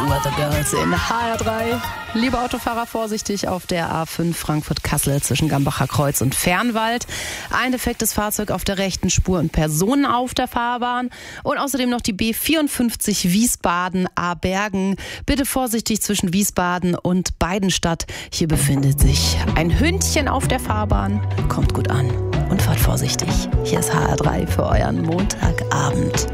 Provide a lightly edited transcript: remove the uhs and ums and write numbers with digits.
Weather Girls in HR3. Liebe Autofahrer, vorsichtig auf der A5 Frankfurt-Kassel zwischen Gambacher Kreuz und Fernwald. Ein defektes Fahrzeug auf der rechten Spur und Personen auf der Fahrbahn. Und außerdem noch die B54 Wiesbaden-Abergen. Bitte vorsichtig zwischen Wiesbaden und Beidenstadt. Hier befindet sich ein Hündchen auf der Fahrbahn. Kommt gut an und fahrt vorsichtig. Hier ist HR3 für euren Montagabend.